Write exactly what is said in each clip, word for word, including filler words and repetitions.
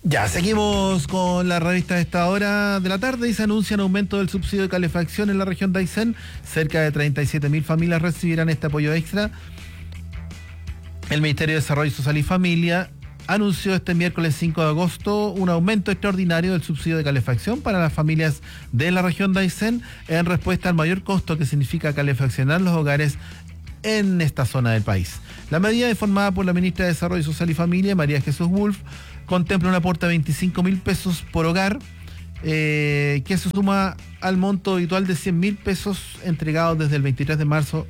Ya, seguimos con la revista de esta hora de la tarde y se anuncia un aumento del subsidio de calefacción en la región de Aysén. Cerca de treinta y siete mil familias recibirán este apoyo extra. El Ministerio de Desarrollo Social y Familia anunció este miércoles cinco de agosto un aumento extraordinario del subsidio de calefacción para las familias de la región de Aysén en respuesta al mayor costo que significa calefaccionar los hogares en esta zona del país. La medida, informada por la ministra de Desarrollo Social y Familia, María Jesús Wolf, contempla un aporte de veinticinco mil pesos por hogar, eh, que se suma al monto habitual de cien mil pesos entregados desde el veintitrés de marzo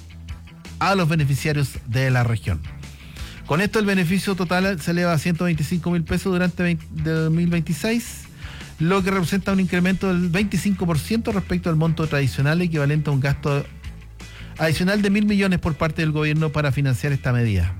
a los beneficiarios de la región. Con esto el beneficio total se eleva a ciento veinticinco mil pesos durante dos mil veintiséis, lo que representa un incremento del veinticinco por ciento respecto al monto tradicional, equivalente a un gasto adicional de mil millones por parte del gobierno para financiar esta medida.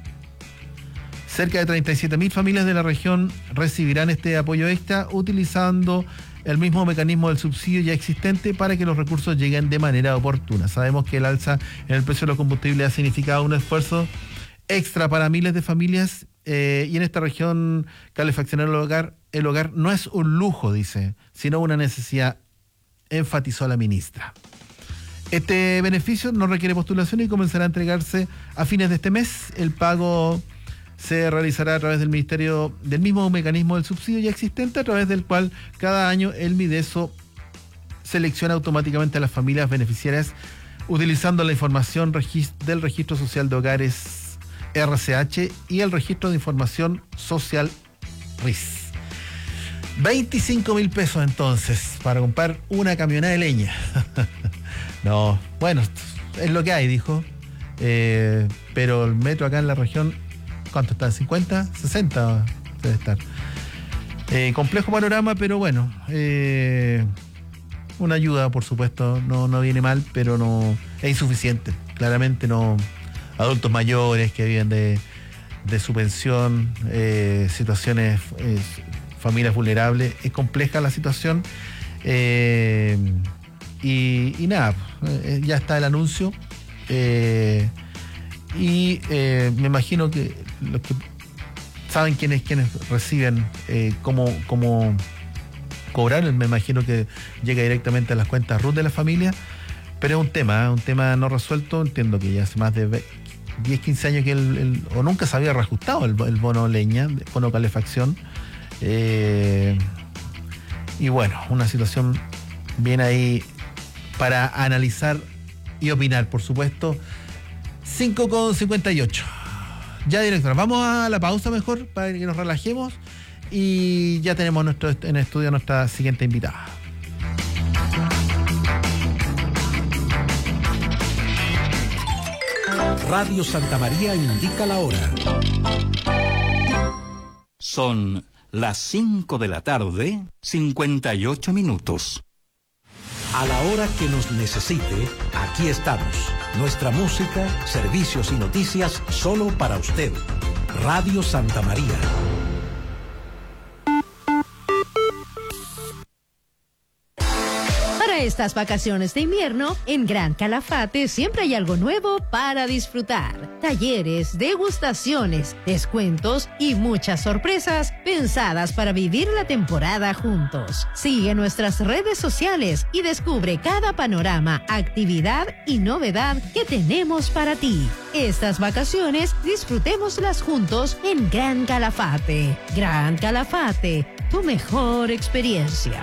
Cerca de treinta y siete mil familias de la región recibirán este apoyo extra utilizando el mismo mecanismo del subsidio ya existente para que los recursos lleguen de manera oportuna. Sabemos que el alza en el precio de los combustibles ha significado un esfuerzo extra para miles de familias eh, y en esta región calefaccionar el hogar, el hogar no es un lujo, dice, sino una necesidad, enfatizó la ministra. Este beneficio no requiere postulación y comenzará a entregarse a fines de este mes. El pago se realizará a través del Ministerio, del mismo mecanismo del subsidio ya existente, a través del cual cada año el Mideso selecciona automáticamente a las familias beneficiarias utilizando la información del Registro Social de Hogares R C H y el Registro de Información Social R I S. veinticinco mil pesos entonces para comprar una camioneta de leña. No, bueno, es lo que hay, dijo. Eh, pero el metro acá en la región, ¿cuánto está? ¿cincuenta? ¿sesenta? Debe estar. Eh, complejo panorama, pero bueno. Eh, una ayuda, por supuesto, no, no viene mal, pero no es insuficiente. Claramente no. Adultos mayores que viven de, de su pensión, eh, situaciones, eh, familias vulnerables. Es compleja la situación. Eh, y, y nada, eh, ya está el anuncio. Eh, y eh, me imagino que los que saben quiénes quienes reciben, eh, cómo, cómo cobrar, me imagino que llega directamente a las cuentas R U T de la familia. Pero es un tema, ¿eh? un tema no resuelto. Entiendo que ya hace más de diez, quince años que el, el, o nunca se había reajustado el, el bono leña, el bono calefacción. Eh, y bueno, una situación bien ahí para analizar y opinar, por supuesto. cinco con cincuenta y ocho. Ya, directora, vamos a la pausa mejor para que nos relajemos y ya tenemos nuestro, en el estudio nuestra siguiente invitada. Radio Santa María indica la hora. Son las cinco de la tarde, cincuenta y ocho minutos. A la hora que nos necesite, aquí estamos. Nuestra música, servicios y noticias solo para usted. Radio Santa María. Para estas vacaciones de invierno, en Gran Calafate siempre hay algo nuevo para disfrutar. Talleres, degustaciones, descuentos y muchas sorpresas pensadas para vivir la temporada juntos. Sigue nuestras redes sociales y descubre cada panorama, actividad y novedad que tenemos para ti. Estas vacaciones disfrutémoslas juntos en Gran Calafate. Gran Calafate, tu mejor experiencia.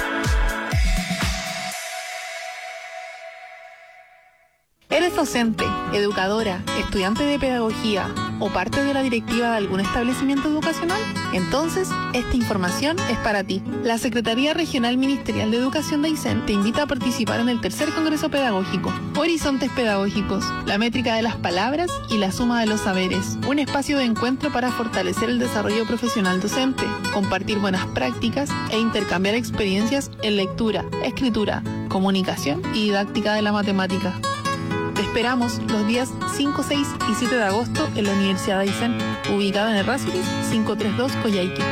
¿Eres docente, educadora, estudiante de pedagogía o parte de la directiva de algún establecimiento educacional? Entonces, esta información es para ti. La Secretaría Regional Ministerial de Educación de Aysén te invita a participar en el tercer Congreso Pedagógico, Horizontes Pedagógicos, la métrica de las palabras y la suma de los saberes. Un espacio de encuentro para fortalecer el desarrollo profesional docente, compartir buenas prácticas e intercambiar experiencias en lectura, escritura, comunicación y didáctica de la matemática. Te esperamos los días cinco, seis y siete de agosto en la Universidad de Aysén, ubicada en Errázuriz quinientos treinta y dos Coyhaique.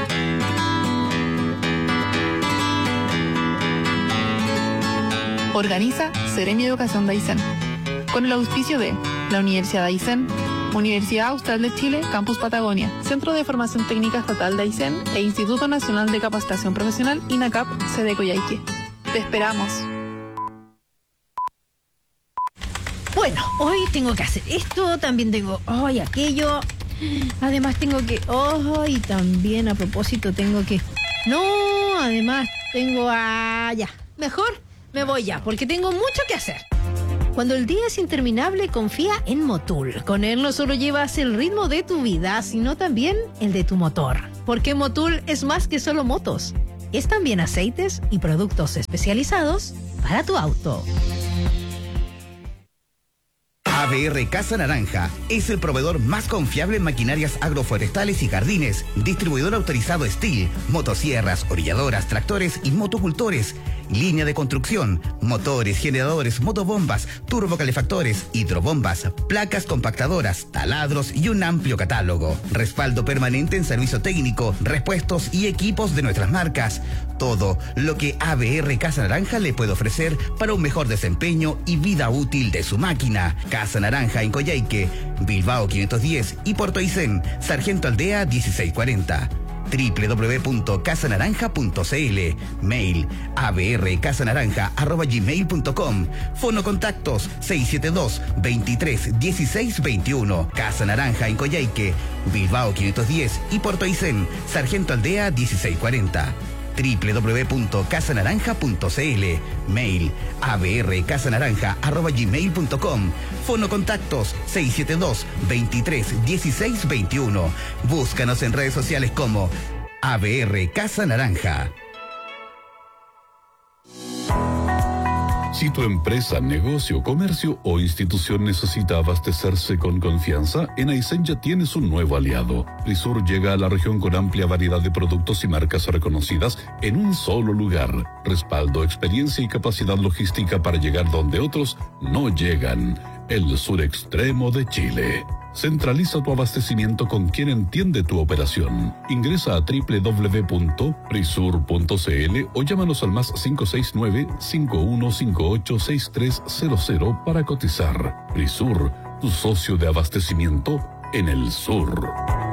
Organiza Seremi Educación de Aysén, con el auspicio de la Universidad de Aysén, Universidad Austral de Chile, Campus Patagonia, Centro de Formación Técnica Estatal de Aysén e Instituto Nacional de Capacitación Profesional INACAP, sede Coyhaique. Te esperamos. Bueno, hoy tengo que hacer esto, también tengo hoy aquello. Además tengo que... Oh, y también a propósito tengo que... No, además tengo... Ah, ya. Mejor me voy ya, porque tengo mucho que hacer. Cuando el día es interminable, confía en Motul. Con él no solo llevas el ritmo de tu vida, sino también el de tu motor. Porque Motul es más que solo motos. Es también aceites y productos especializados para tu auto. A B R Casa Naranja es el proveedor más confiable en maquinarias agroforestales y jardines, distribuidor autorizado Steel, motosierras, orilladoras, tractores y motocultores, línea de construcción, motores, generadores, motobombas, turbocalefactores, hidrobombas, placas compactadoras, taladros y un amplio catálogo. Respaldo permanente en servicio técnico, repuestos y equipos de nuestras marcas. Todo lo que A B R Casa Naranja le puede ofrecer para un mejor desempeño y vida útil de su máquina. Casa Naranja en Coyhaique, Bilbao quinientos diez y Puerto Aysén, Sargento Aldea dieciséis cuarenta. doble u doble u doble u punto casa naranja punto c l. Mail a b r casa naranja arroba gmail punto com. Fono contactos seis siete dos, veintitrés, dieciséis veintiuno. Casa Naranja en Coyhaique, Bilbao quinientos diez y Puerto Aysén, Sargento Aldea dieciséis cuarenta. doble u doble u doble u punto casa naranja punto c l. Mail a b r casa naranja arroba gmail punto com. Fono contactos seis siete dos, veintitrés, dieciséis veintiuno. Búscanos en redes sociales como A B R Casa Naranja. Si tu empresa, negocio, comercio o institución necesita abastecerse con confianza, en Aysén ya tienes un nuevo aliado. Prisur llega a la región con amplia variedad de productos y marcas reconocidas en un solo lugar. Respaldo, experiencia y capacidad logística para llegar donde otros no llegan. El sur extremo de Chile. Centraliza tu abastecimiento con quien entiende tu operación. Ingresa a doble u doble u doble u punto prisur punto c l o llámanos al más cinco seis nueve, cinco uno cinco ocho, seis tres cero cero para cotizar. Prisur, tu socio de abastecimiento en el sur.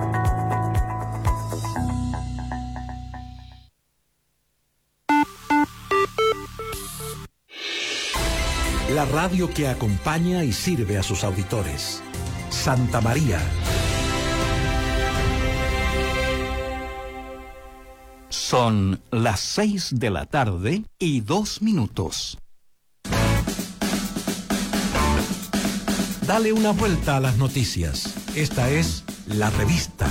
La radio que acompaña y sirve a sus auditores. Santa María. Son las seis de la tarde y dos minutos. Dale una vuelta a las noticias. Esta es La Revista.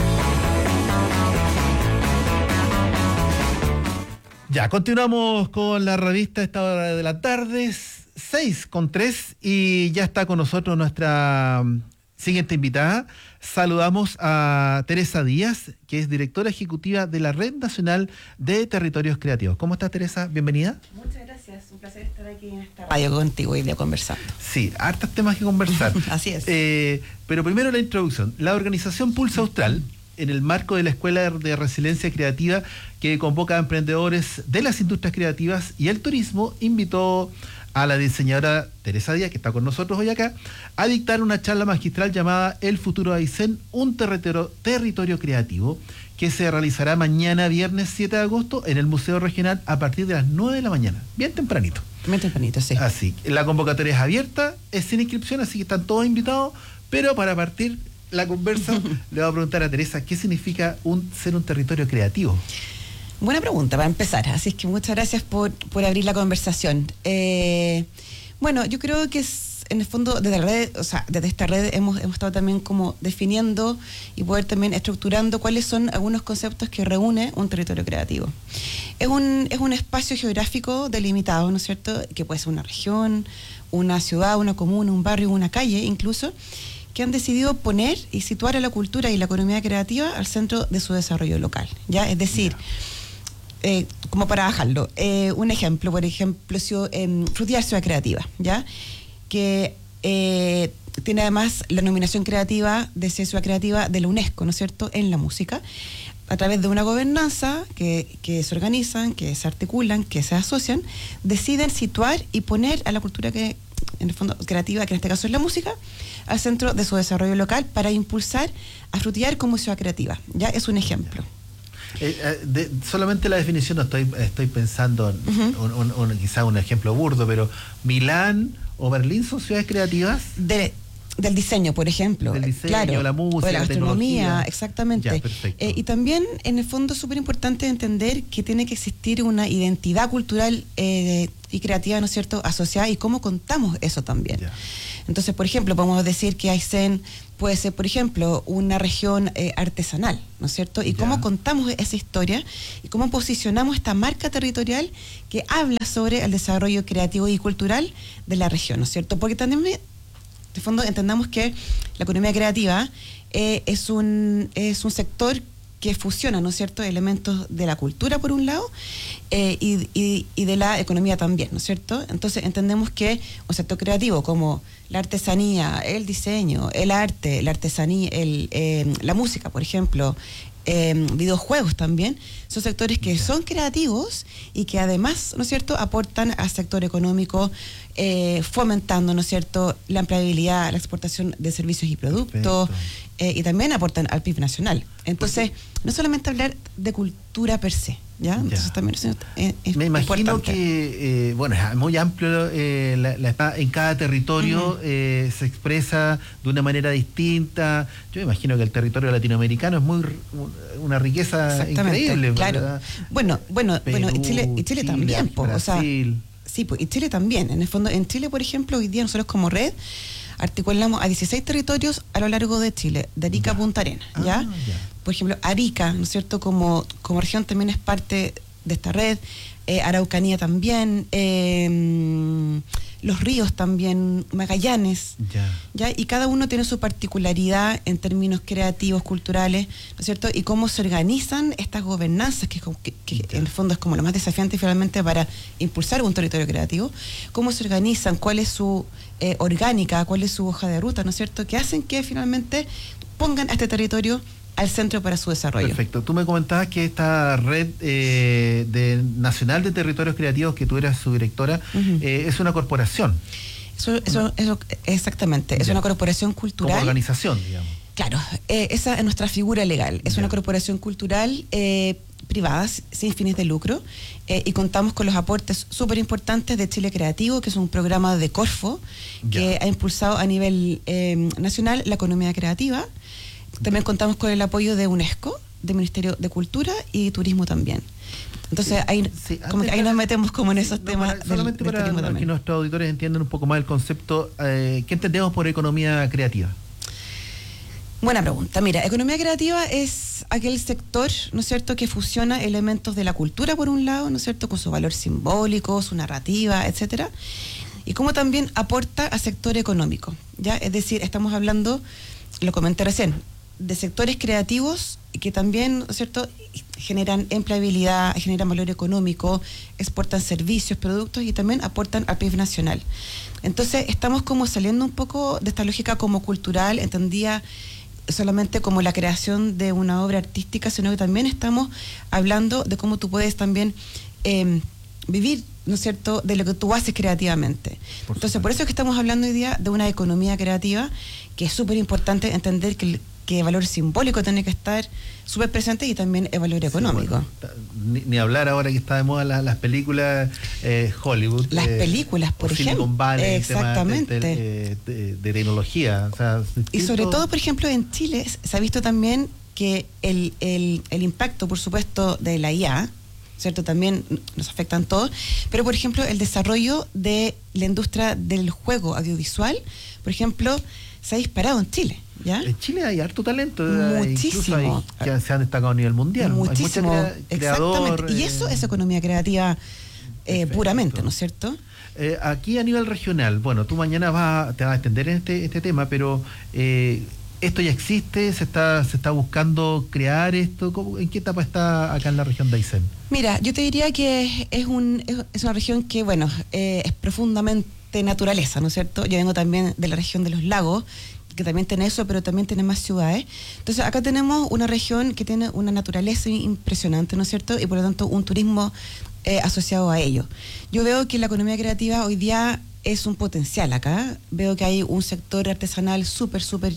Ya, continuamos con la revista a esta hora de la tarde, seis con tres, y ya está con nosotros nuestra siguiente invitada. Saludamos a Teresa Díaz, que es directora ejecutiva de la Red Nacional de Territorios Creativos. ¿Cómo estás, Teresa? Bienvenida. Muchas gracias, un placer estar aquí en esta radio contigo y de conversar. Sí, hartos temas que conversar. Así es. Eh, pero primero la introducción. La organización Pulso Austral, en el marco de la Escuela de Resiliencia Creativa, que convoca a emprendedores de las industrias creativas y el turismo, invitó a la diseñadora Teresa Díaz, que está con nosotros hoy acá, a dictar una charla magistral llamada El futuro de Aysén, un territorio, territorio creativo, que se realizará mañana viernes siete de agosto en el Museo Regional a partir de las nueve de la mañana, bien tempranito. Bien tempranito, sí. Así, la convocatoria es abierta, es sin inscripción, así que están todos invitados, pero para partir la conversa le voy a preguntar a Teresa, ¿qué significa un, ser un territorio creativo? Buena pregunta para empezar, así es que muchas gracias por, por abrir la conversación. Eh, bueno, yo creo que es, en el fondo, desde la red, o sea, desde esta red hemos, hemos estado también como definiendo y poder también estructurando cuáles son algunos conceptos que reúne un territorio creativo. Es un, es un espacio geográfico delimitado, ¿no es cierto?, que puede ser una región, una ciudad, una comuna, un barrio, una calle incluso, que han decidido poner y situar a la cultura y la economía creativa al centro de su desarrollo local, ¿ya? Es decir, eh, como para bajarlo, eh, un ejemplo, por ejemplo, eh, Frutillar Ciudad Creativa, ¿ya? Que eh, tiene además la nominación creativa de Ciudad Creativa de la UNESCO, ¿no es cierto?, en la música, a través de una gobernanza que, que se organizan, que se articulan, que se asocian, deciden situar y poner a la cultura que en el fondo creativa, que en este caso es la música, al centro de su desarrollo local para impulsar a Frutillar como ciudad creativa. Ya es un ejemplo. Eh, eh, de, solamente la definición, no estoy, estoy pensando en uh-huh. un, un, un, quizá un ejemplo burdo, pero ¿Milán o Berlín son ciudades creativas? De, del diseño, por ejemplo. Del diseño, claro, la música, o de la gastronomía, exactamente. Ya, perfecto. Eh, y también, en el fondo, es súper importante entender que tiene que existir una identidad cultural eh, y creativa, ¿no es cierto?, asociada, y cómo contamos eso también. Ya. Entonces, por ejemplo, podemos decir que Aysén puede ser, por ejemplo, una región eh, artesanal, ¿no es cierto? Y ya. Cómo contamos esa historia y cómo posicionamos esta marca territorial que habla sobre el desarrollo creativo y cultural de la región, ¿no es cierto? Porque también, me, de fondo, entendamos que la economía creativa eh, es un es un sector que fusiona, ¿no es cierto?, elementos de la cultura por un lado eh, y, y, y de la economía también, ¿no es cierto? Entonces entendemos que un sector creativo como la artesanía, el diseño, el arte, la artesanía, el, eh, la música, por ejemplo, eh, videojuegos también, son sectores que son creativos y que además, ¿no es cierto?, aportan al sector económico, eh, fomentando, ¿no es cierto?, la empleabilidad, la exportación de servicios y productos, eh, y también aportan al P I B nacional. Entonces, no solamente hablar de cultura per se, ¿ya? Entonces ya. también es, es, es Me imagino importante. que, eh, bueno, es muy amplio, eh, la, la, en cada territorio uh-huh. eh, se expresa de una manera distinta. Yo me imagino que el territorio latinoamericano es muy una riqueza increíble. Claro. ¿Verdad? Bueno, bueno, Perú, bueno, y Chile, y Chile Chile también, po, o sea, Brasil. Sí, pues, y Chile también. En el fondo, en Chile, por ejemplo, hoy día nosotros como red articulamos a dieciséis territorios a lo largo de Chile, de Arica a Punta Arenas, ¿ya? Ah, ya. Por ejemplo, Arica, ¿no es cierto?, como, como región también es parte de esta red, eh, Araucanía también, eh, Los Ríos también, Magallanes, ya. ¿ya? Y cada uno tiene su particularidad en términos creativos, culturales, ¿no es cierto?, y cómo se organizan estas gobernanzas, que, que, que en el fondo es como lo más desafiante finalmente para impulsar un territorio creativo, cómo se organizan, cuál es su eh, orgánica, cuál es su hoja de ruta, ¿no es cierto?, que hacen que finalmente pongan a este territorio al centro para su desarrollo. Perfecto. Tú me comentabas que esta red eh, de nacional de territorios creativos, que tú eras su directora, uh-huh. eh, es una corporación. Eso, eso, eso exactamente, ya. Es una corporación cultural. Como organización, digamos. Claro, eh, esa es nuestra figura legal. Es ya. Una corporación cultural eh, privada, sin fines de lucro, eh, y contamos con los aportes súper importantes de Chile Creativo, que es un programa de Corfo, que ya. Ha impulsado a nivel eh, nacional la economía creativa. También contamos con el apoyo de UNESCO, del Ministerio de Cultura y Turismo también. Entonces ahí, sí, como que ahí nos metemos como en esos sí, temas. No, solamente del, para, del para que nuestros auditores entiendan un poco más el concepto, eh, ¿qué entendemos por economía creativa? Buena pregunta. Mira, economía creativa es aquel sector, ¿no es cierto?, que fusiona elementos de la cultura por un lado, ¿no es cierto?, con su valor simbólico, su narrativa, etcétera, y como también aporta al sector económico, ¿ya? Es decir, estamos hablando, lo comenté recién, de sectores creativos que también, ¿no es cierto?, generan empleabilidad, generan valor económico, exportan servicios, productos y también aportan al P I B nacional. Entonces, estamos como saliendo un poco de esta lógica como cultural, entendía solamente como la creación de una obra artística, sino que también estamos hablando de cómo tú puedes también eh, vivir, ¿no es cierto?, de lo que tú haces creativamente. Por Entonces, supuesto. Por eso es que estamos hablando hoy día de una economía creativa, que es súper importante entender que el que el valor simbólico tiene que estar súper presente y también el valor económico. Sí, bueno, ni, ni hablar ahora que está de moda las, las películas eh, Hollywood. Las eh, películas, por ejemplo. Silicon Valley, exactamente. De, de, de, de tecnología. O sea, y sobre todo, por ejemplo, en Chile se ha visto también que el, el, el impacto, por supuesto, de la I A, ¿cierto?, también nos afectan todos, pero por ejemplo el desarrollo de la industria del juego audiovisual, por ejemplo, se ha disparado en Chile, ¿ya? En Chile hay harto talento, muchísimo, hay, que se han destacado a nivel mundial, muchísimo, hay mucha crea- creador, exactamente, y eso eh, es economía creativa eh, puramente, ¿no es cierto? Eh, aquí a nivel regional, bueno, tú mañana vas, te vas a extender en este, este tema, pero eh, ¿esto ya existe? ¿Se está se está buscando crear esto? ¿Cómo, ¿En qué etapa está acá en la región de Aysén? Mira, yo te diría que es, un, es, es una región que, bueno, eh, es profundamente naturaleza, ¿no es cierto? Yo vengo también de la región de los lagos, que también tiene eso, pero también tiene más ciudades. Entonces, acá tenemos una región que tiene una naturaleza impresionante, ¿no es cierto? Y por lo tanto, un turismo eh, asociado a ello. Yo veo que la economía creativa hoy día es un potencial acá. Veo que hay un sector artesanal súper, súper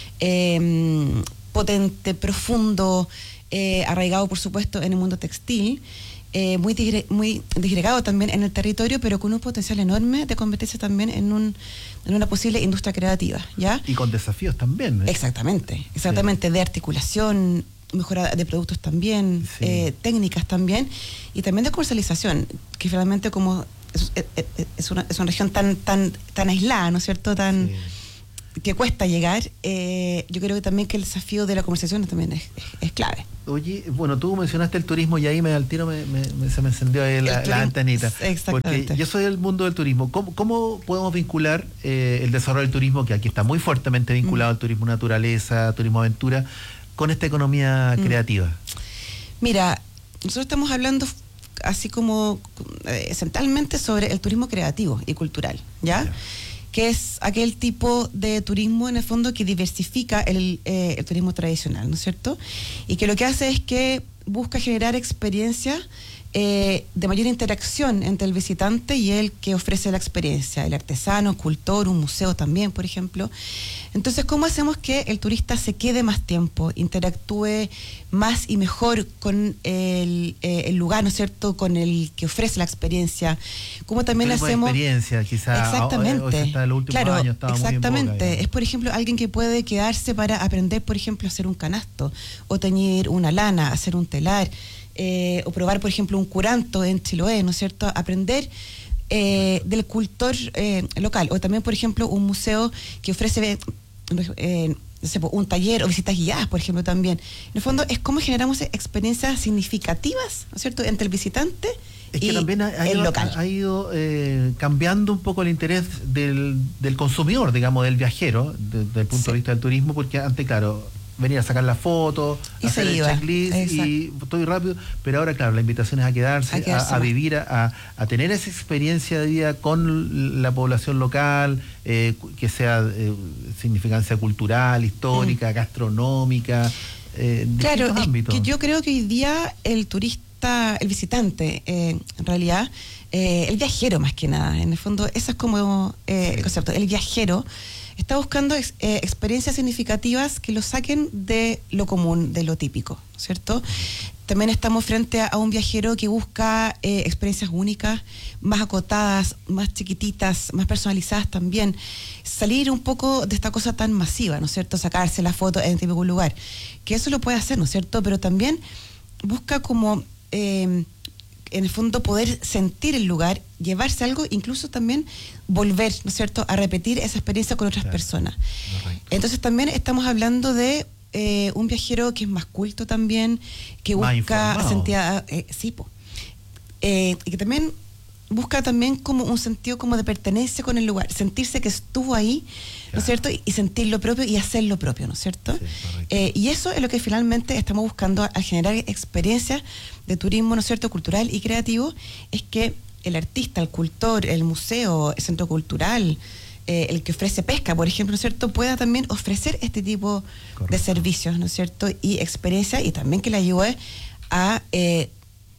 eh, potente, profundo, eh, arraigado, por supuesto, en el mundo textil, eh, muy, digre, muy disgregado también en el territorio, pero con un potencial enorme de convertirse también en, un, en una posible industria creativa, ¿ya? Y con desafíos también, ¿eh? Exactamente, exactamente, sí. De articulación, mejora de productos también, sí. eh, técnicas también, y también de comercialización, que finalmente como es, es, es, una, es una región tan tan tan aislada, ¿no es cierto?, tan sí. que cuesta llegar, eh, yo creo que también que el desafío de la comercialización también es, es, es clave. Oye, bueno, tú mencionaste el turismo y ahí me al tiro me, me, me, se me encendió ahí la, la antenita. Exactamente. Porque yo soy del mundo del turismo. ¿Cómo, cómo podemos vincular eh, el desarrollo del turismo, que aquí está muy fuertemente vinculado mm. al turismo naturaleza, turismo aventura, con esta economía mm. creativa? Mira, nosotros estamos hablando así como eh, centralmente sobre el turismo creativo y cultural, ¿ya? Yeah. Que es aquel tipo de turismo en el fondo que diversifica el, eh, el turismo tradicional, ¿no es cierto? Y que lo que hace es que busca generar experiencias eh, de mayor interacción entre el visitante y el que ofrece la experiencia, el artesano, cultor, un museo también, por ejemplo. Entonces, ¿cómo hacemos que el turista se quede más tiempo, interactúe más y mejor con el, eh, el lugar, ¿no es cierto?, con el que ofrece la experiencia? ¿Cómo también hacemos? Experiencia, quizás. Exactamente. Hoy, hoy está en los últimos claro, años, estaba exactamente. Muy en boga, es, por ejemplo, alguien que puede quedarse para aprender, por ejemplo, a hacer un canasto, o teñir una lana, hacer un telar, eh, o probar, por ejemplo, un curanto en Chiloé, ¿no es cierto?, aprender eh, del cultor eh, local, o también, por ejemplo, un museo que ofrece eh, un taller o visitas guiadas, por ejemplo, también. En el fondo es cómo generamos experiencias significativas, ¿no es cierto?, entre el visitante es que y también ha, ha el ido, local. Ha ido eh, cambiando un poco el interés del, del consumidor, digamos, del viajero, de, desde el punto sí. de vista del turismo, porque antes, claro, venir a sacar la foto, y hacer el checklist y todo rápido, pero ahora, claro, la invitación es a quedarse, a, quedarse a, a vivir, a, a tener esa experiencia de vida con la población local, eh, que sea eh, significancia cultural, histórica, mm. gastronómica, eh, claro, distintos ámbitos. Es que yo creo que hoy día el turista, el visitante, eh, en realidad, eh, el viajero más que nada, en el fondo, eso es como eh, sí. el concepto, el viajero está buscando ex, eh, experiencias significativas que lo saquen de lo común, de lo típico, ¿cierto? También estamos frente a, a un viajero que busca eh, experiencias únicas, más acotadas, más chiquititas, más personalizadas también. Salir un poco de esta cosa tan masiva, ¿no es cierto? Sacarse la foto en el típico lugar. Que eso lo puede hacer, ¿no es cierto? Pero también busca como... Eh, en el fondo poder sentir el lugar, llevarse algo, incluso también volver, ¿no es cierto?, a repetir esa experiencia con otras claro. personas. Correcto. Entonces también estamos hablando de eh, un viajero que es más culto también, que busca sentir, eh, sí, po, eh, y que también busca también como un sentido como de pertenencia con el lugar, sentirse que estuvo ahí, claro. ¿no es cierto?, y, y sentir lo propio y hacer lo propio, ¿no es cierto? Sí, eh, y eso es lo que finalmente estamos buscando al generar experiencias de turismo, ¿no es cierto?, cultural y creativo, es que el artista, el cultor, el museo, el centro cultural, eh, el que ofrece pesca, por ejemplo, ¿no es cierto?, pueda también ofrecer este tipo Correcto. de servicios, ¿no es cierto?, y experiencia, y también que le ayude a eh,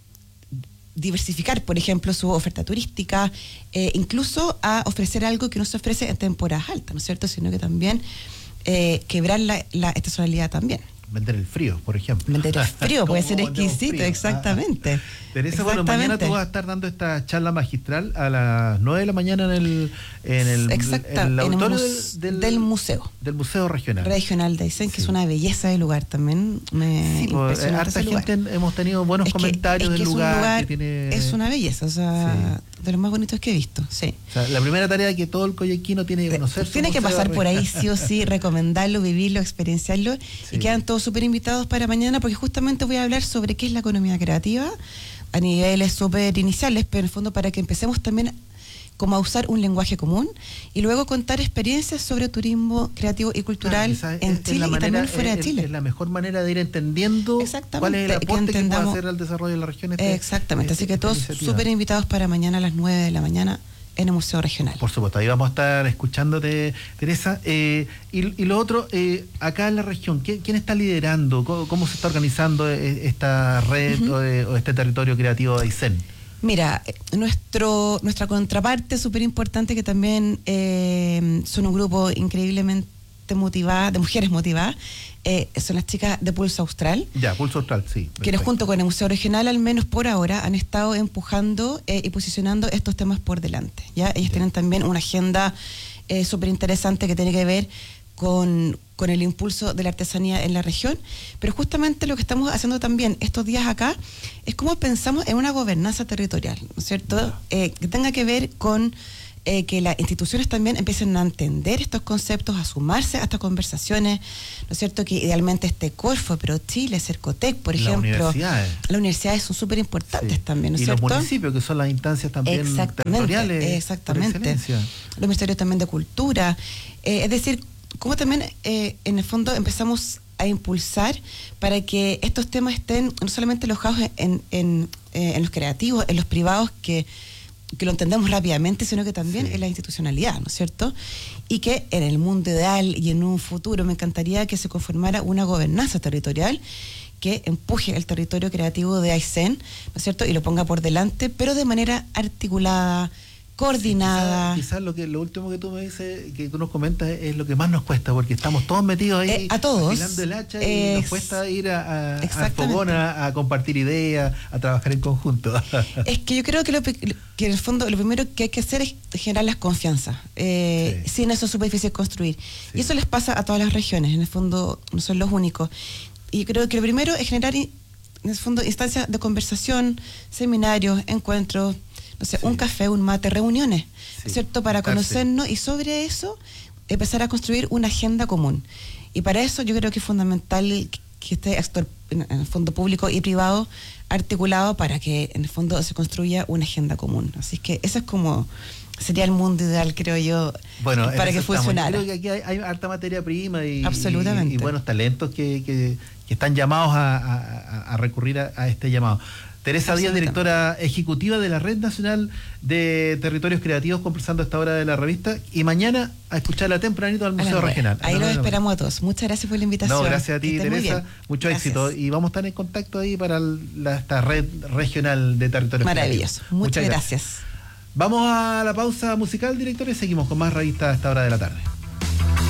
diversificar, por ejemplo, su oferta turística, eh, incluso a ofrecer algo que no se ofrece en temporadas altas, ¿no es cierto?, sino que también eh, quebrar la, la estacionalidad también. Vender el frío, por ejemplo. Vender el frío puede ser exquisito, exactamente. Ah, Teresa, bueno, mañana tú vas a estar dando esta charla magistral a las nueve de la mañana en el, en el, Exacto, en el auditorio en el mus, del, del museo. Del Museo Regional. Regional de Aysén, que sí. es una belleza de lugar también. Me sí, pues, harta gente lugar. hemos tenido buenos es que, comentarios es que del es lugar. lugar que tiene... Es una belleza, o sea, sí. de los más bonitos que he visto, sí. O sea, la primera tarea que todo el coyequino tiene que conocer. Tiene que pasar por ahí, sí o sí, recomendarlo, vivirlo, experienciarlo, sí. y quedan todos súper invitados para mañana, porque justamente voy a hablar sobre qué es la economía creativa a niveles súper iniciales, pero en el fondo para que empecemos también como a usar un lenguaje común y luego contar experiencias sobre turismo creativo y cultural claro, en Chile manera, y también fuera de Chile. Es la mejor manera de ir entendiendo cuál es el aporte que, que puede hacer al desarrollo de la región. Este, exactamente, este, así que todos súper invitados para mañana a las nueve de la mañana en el Museo Regional. Por supuesto, ahí vamos a estar escuchándote, Teresa. Eh, y, y lo otro, eh, acá en la región, ¿quién, quién está liderando? ¿Cómo, cómo se está organizando esta red uh-huh. o, o este territorio creativo de Aysén? Mira, nuestro nuestra contraparte súper importante, que también eh, son un grupo increíblemente motivada, de mujeres motivadas, eh, son las chicas de Pulso Austral. Ya, Pulso Austral, sí. Quienes perfecto. junto con el Museo Regional, al menos por ahora, han estado empujando eh, y posicionando estos temas por delante. ¿Ya? Ellas ya. tienen también una agenda eh, súper interesante que tiene que ver con, con el impulso de la artesanía en la región, pero justamente lo que estamos haciendo también estos días acá es cómo pensamos en una gobernanza territorial, ¿no es cierto? Eh, que tenga que ver con Eh, que las instituciones también empiecen a entender estos conceptos, a sumarse a estas conversaciones, ¿no es cierto? Que idealmente este Corfo, pero Chile, Cercotec, por las ejemplo. Universidades. Las universidades son súper importantes sí. también, ¿no es y cierto? Y los municipios, que son las instancias también territoriales. Exactamente. Los ministerios también de Cultura. Eh, es decir, cómo también eh, en el fondo empezamos a impulsar para que estos temas estén no solamente alojados en, en, eh, en los creativos, en los privados, que que lo entendemos rápidamente, sino que también sí. en la institucionalidad, ¿no es cierto? Y que en el mundo ideal y en un futuro me encantaría que se conformara una gobernanza territorial que empuje el territorio creativo de Aysén, ¿no es cierto? Y lo ponga por delante, pero de manera articulada, coordinada. Sí, quizás quizá lo que lo último que tú me dices, que tú nos comentas, es lo que más nos cuesta, porque estamos todos metidos ahí, eh, a todos, afilando el hacha, y eh, nos cuesta ir a, a, al fogón a, a compartir ideas, a trabajar en conjunto. Es que yo creo que, lo, que en el fondo lo primero que hay que hacer es generar las confianzas. Eh, sí. Sin eso es súper difícil construir. Sí. Y eso les pasa a todas las regiones, en el fondo no son los únicos. Y yo creo que lo primero es generar, en el fondo, instancias de conversación, seminarios, encuentros, no sé, sí. un café, un mate, reuniones, sí. ¿cierto? Para conocernos y sobre eso empezar a construir una agenda común. Y para eso yo creo que es fundamental que esté actor, en el fondo público y privado articulado para que en el fondo se construya una agenda común. Así que eso es como sería el mundo ideal, creo yo, bueno, para que funcionara. Creo que aquí hay, hay harta materia prima y, Absolutamente. y, y buenos talentos que, que, que están llamados a, a, a recurrir a, a este llamado. Teresa Díaz, directora ejecutiva de la Red Nacional de Territorios Creativos, conversando a esta hora de la revista, y mañana a escucharla tempranito al Museo Regional. Ahí los esperamos a todos. Muchas gracias por la invitación. No, gracias a ti, Teresa. Mucho gracias. éxito. Y vamos a estar en contacto ahí para la, esta Red Regional de Territorios Maravilloso. Creativos. Muchas, Muchas gracias. gracias. Vamos a la pausa musical, director, y seguimos con más revistas a esta hora de la tarde.